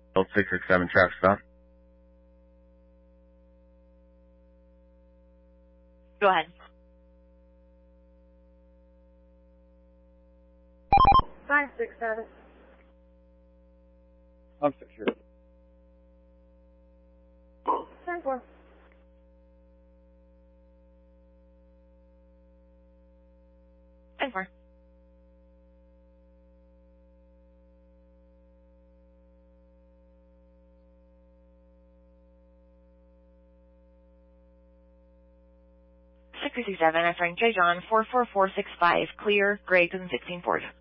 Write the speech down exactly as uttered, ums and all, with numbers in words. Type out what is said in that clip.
six six seven traffic stop. Go ahead. Five six seven. I'm sure. Ten four. ten four. six six seven, answering J. John, four four four six five, clear, Grayton, sixteen Ford.